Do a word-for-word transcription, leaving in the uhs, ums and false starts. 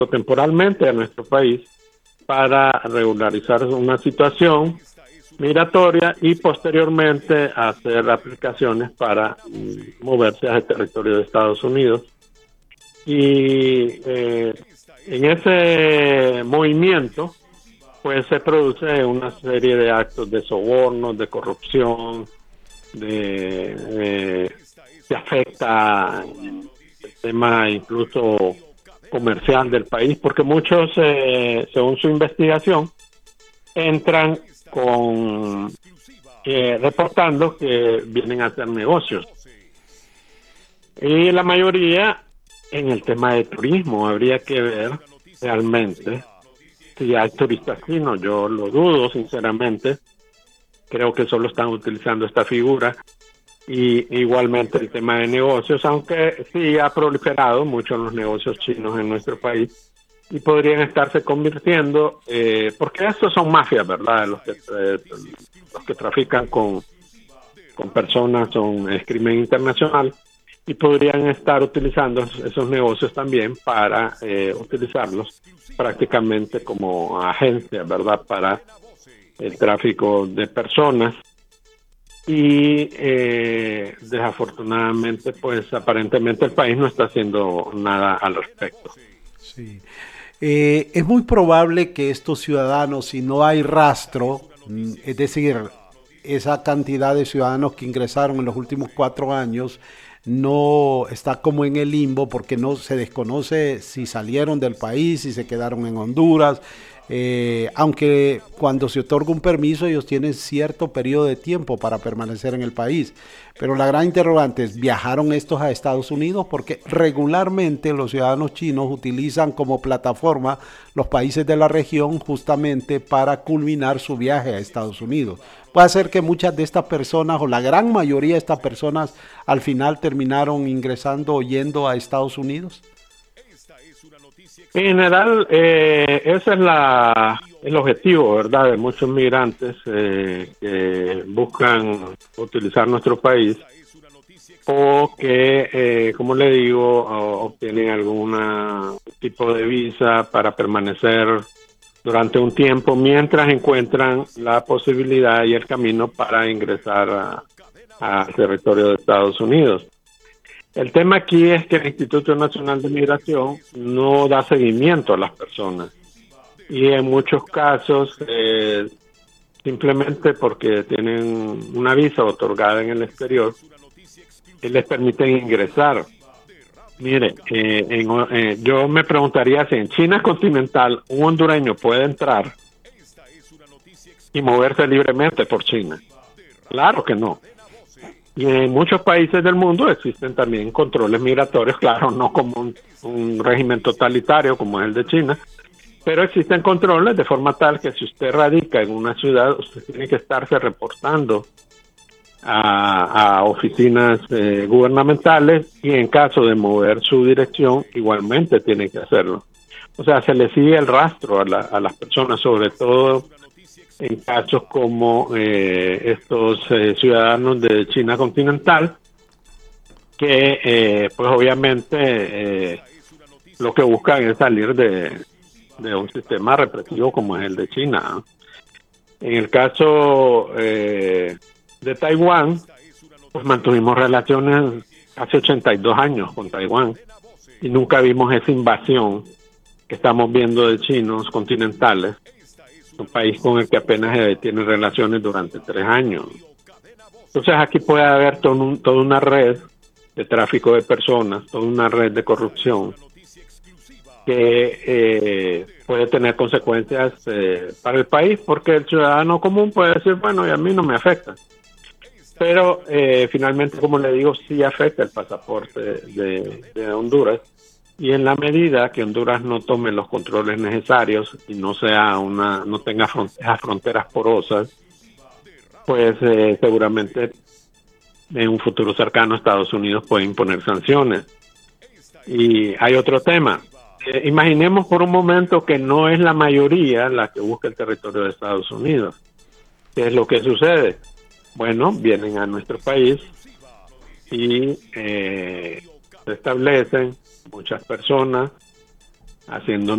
temporalmente a nuestro país para regularizar una situación migratoria y posteriormente hacer aplicaciones para mm, moverse al territorio de Estados Unidos. Y eh, en ese movimiento, pues se produce una serie de actos de soborno, de corrupción, de eh, se afecta el tema incluso comercial del país, porque muchos, eh, según su investigación, entran con eh, reportando que vienen a hacer negocios. Y la mayoría en el tema de turismo. Habría que ver realmente si hay turistas chinos. Yo lo dudo, sinceramente. Creo que solo están utilizando esta figura. Y igualmente el tema de negocios, aunque sí ha proliferado mucho los negocios chinos en nuestro país y podrían estarse convirtiendo, eh, porque estos son mafias, ¿verdad? Los que, eh, los que trafican con, con personas son es crimen internacional y podrían estar utilizando esos negocios también para eh, utilizarlos prácticamente como agencias, ¿verdad? Para el tráfico de personas. Y eh, desafortunadamente, pues aparentemente el país no está haciendo nada al respecto. Sí. Eh, es muy probable que estos ciudadanos, si no hay rastro, mm, es decir, esa cantidad de ciudadanos que ingresaron en los últimos cuatro años, no está como en el limbo porque no se desconoce si salieron del país, si se quedaron en Honduras, eh, aunque cuando se otorga un permiso ellos tienen cierto periodo de tiempo para permanecer en el país. Pero la gran interrogante es, ¿viajaron estos a Estados Unidos? Porque regularmente los ciudadanos chinos utilizan como plataforma los países de la región justamente para culminar su viaje a Estados Unidos. Puede ser que muchas de estas personas o la gran mayoría de estas personas al final terminaron ingresando o yendo a Estados Unidos. En general, eh, ese es la, el objetivo, ¿verdad?, de muchos migrantes eh, que buscan utilizar nuestro país o que, eh, como le digo, o, obtienen algún tipo de visa para permanecer durante un tiempo mientras encuentran la posibilidad y el camino para ingresar al territorio de Estados Unidos. El tema aquí es que el Instituto Nacional de Migración no da seguimiento a las personas y en muchos casos eh, simplemente porque tienen una visa otorgada en el exterior que les permiten ingresar. Mire, eh, en, eh, yo me preguntaría si en China continental un hondureño puede entrar y moverse libremente por China. Claro que no. Y en muchos países del mundo existen también controles migratorios, claro, no como un, un régimen totalitario como es el de China, pero existen controles de forma tal que si usted radica en una ciudad, usted tiene que estarse reportando a, a oficinas eh, gubernamentales y en caso de mover su dirección, igualmente tiene que hacerlo. O sea, se le sigue el rastro a, la, a las personas, sobre todo en casos como eh, estos eh, ciudadanos de China continental, que eh, pues obviamente eh, lo que buscan es salir de, de un sistema represivo como es el de China, ¿no? En el caso eh, de Taiwán, pues mantuvimos relaciones hace ochenta y dos años con Taiwán y nunca vimos esa invasión que estamos viendo de chinos continentales, un país con el que apenas eh, tiene relaciones durante tres años. Entonces aquí puede haber todo un, toda una red de tráfico de personas, toda una red de corrupción que eh, puede tener consecuencias eh, para el país, porque el ciudadano común puede decir, bueno, y a mí no me afecta. Pero eh, finalmente, como le digo, sí afecta el pasaporte de, de Honduras. Y en la medida que Honduras no tome los controles necesarios y no sea una, no tenga fronteras, fronteras porosas, pues eh, seguramente en un futuro cercano Estados Unidos puede imponer sanciones. Y hay otro tema. Eh, imaginemos por un momento que no es la mayoría la que busca el territorio de Estados Unidos. ¿Qué es lo que sucede? Bueno, vienen a nuestro país y eh, se establecen muchas personas haciendo